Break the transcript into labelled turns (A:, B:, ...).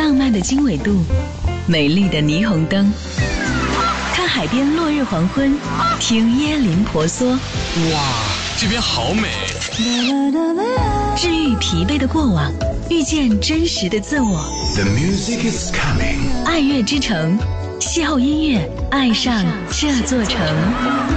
A: 浪漫的经纬度，美丽的霓虹灯，看海边落日黄昏，听椰林婆娑。
B: 哇，这边好美！
A: 治愈疲惫的过往，遇见真实的自我。
C: The music is coming。
A: 爱乐之城，邂逅音乐，爱上这座城。